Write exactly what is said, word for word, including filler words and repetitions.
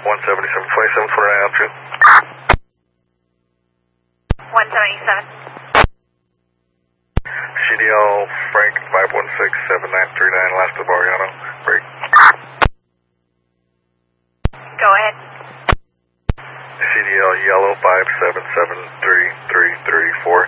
one seventy-seven twenty-seven, what I help you? one seventy-seven. C D L Frank five one six seven nine three nine, last of Ariano. Break. Go ahead. C D L Yellow five seven seven three three three four.